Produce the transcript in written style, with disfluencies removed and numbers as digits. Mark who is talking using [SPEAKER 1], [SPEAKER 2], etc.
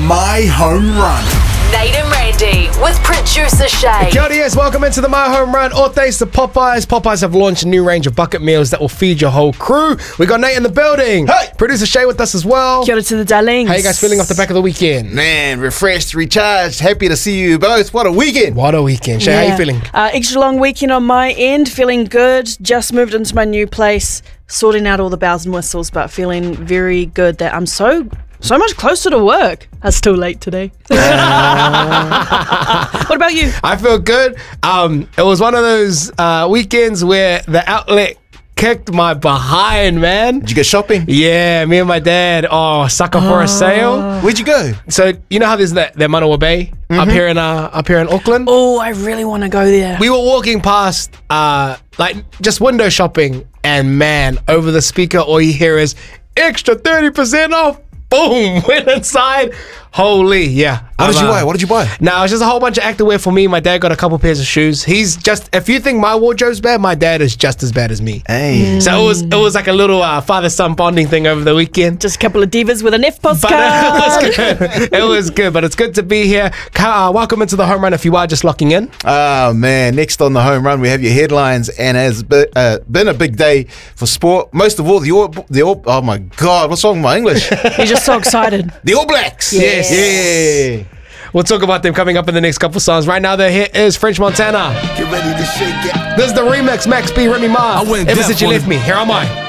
[SPEAKER 1] My Home Run.
[SPEAKER 2] Nate and Randy with producer Shay.
[SPEAKER 3] Kia ora, yes, welcome into the My Home Run. All thanks to Popeyes. Popeyes have launched a new range of bucket meals that will feed your whole crew. We got Nate in the building.
[SPEAKER 1] Hey!
[SPEAKER 3] Producer Shay with us as well.
[SPEAKER 4] Kia ora to the darlings.
[SPEAKER 3] How you guys feeling off the back of the weekend?
[SPEAKER 1] Man, refreshed, recharged, happy to see you both. What a weekend.
[SPEAKER 3] What a weekend. Shay, how you feeling?
[SPEAKER 4] Extra long weekend on my end. Feeling good. Just moved into my new place. Sorting out all the bells and whistles, but feeling very good that I'm so much closer to work. That's still late today. What about you?
[SPEAKER 3] I feel good. It was one of those weekends where the outlet kicked my behind, man.
[SPEAKER 1] Did you go shopping?
[SPEAKER 3] Yeah, me and my dad. Oh, sucker for a sale.
[SPEAKER 1] Where'd you go?
[SPEAKER 3] So you know how there's that Manawa Bay up here in Auckland.
[SPEAKER 4] Oh, I really want to go there.
[SPEAKER 3] We were walking past, just window shopping, and man, over the speaker, all you hear is extra 30% off. Boom! Went inside. Holy, yeah.
[SPEAKER 1] What did you buy?
[SPEAKER 3] No, it's just a whole bunch of activewear for me. My dad got a couple pairs of shoes. He's just, if you think my wardrobe's bad, my dad is just as bad as me.
[SPEAKER 1] Hey.
[SPEAKER 3] So it was like a little father-son bonding thing over the weekend.
[SPEAKER 4] Just a couple of divas with an F
[SPEAKER 3] But
[SPEAKER 4] postcard.
[SPEAKER 3] it was good. It was good, but it's good to be here. Welcome into the home run if you are just locking in.
[SPEAKER 1] Oh, man. Next on the home run, we have your headlines, and has been a big day for sport. Most of all, the All oh, my God, what's wrong with my English?
[SPEAKER 4] You're just so excited.
[SPEAKER 1] The All Blacks.
[SPEAKER 4] Yes.
[SPEAKER 1] Yeah.
[SPEAKER 3] We'll talk about them coming up in the next couple songs. Right now, here is French Montana.
[SPEAKER 1] Get ready to shake it.
[SPEAKER 3] This is the remix, Max B, Remy Ma. Ever since you left me, here am I.